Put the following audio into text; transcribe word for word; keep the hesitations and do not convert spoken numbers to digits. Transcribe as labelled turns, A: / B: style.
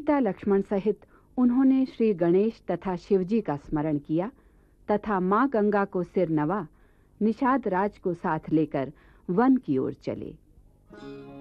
A: सीता लक्ष्मण सहित उन्होंने श्री गणेश तथा शिवजी का स्मरण किया तथा मां गंगा को सिर नवा निषाद राज को साथ लेकर वन की ओर चले।